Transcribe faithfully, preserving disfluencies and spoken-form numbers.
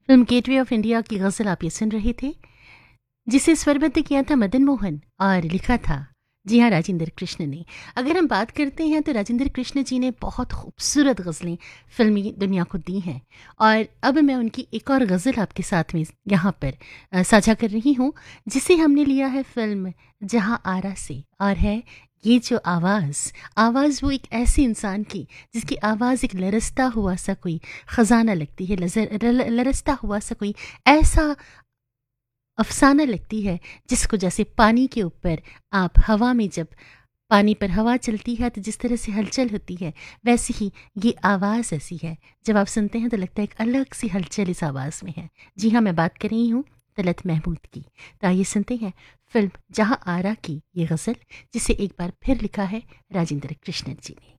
Film gateway of India की गज़ल आप ये सुन रहे थे, जिसे स्वरबद्ध किया था मदन मोहन और लिखा था, जी हाँ, राजेंद्र कृष्ण ने। अगर हम बात करते हैं तो राजेंद्र कृष्ण जी ने बहुत खूबसूरत गज़लें फ़िल्मी दुनिया को दी हैं और अब मैं उनकी एक और गज़ल आपके साथ में यहाँ पर अ, साझा कर रही हूँ, जिसे हमने लिया है फ़िल्म जहाँ आरा से और है ये जो आवाज़, आवाज़ वो एक ऐसे इंसान की जिसकी आवाज़ एक लरसता हुआ सा कोई ख़ज़ाना लगती है, लज़र ल लरसता हुआ सा कोई ऐसा अफ़साना लगती है, जिसको जैसे पानी के ऊपर आप हवा में जब पानी पर हवा चलती है तो जिस तरह से हलचल होती है, वैसे ही ये आवाज़ ऐसी है, जब आप सुनते हैं तो लगता है एक अलग-सी हलचल इस आवाज़ में है। जी हाँ, मैं बात कर रही हूँ तलत महमूद की। तो आइए सुनते हैं फ़िल्म जहाँ आरा की ये गज़ल, जिसे एक बार फिर लिखा है राजेंद्र कृष्णन जी ने।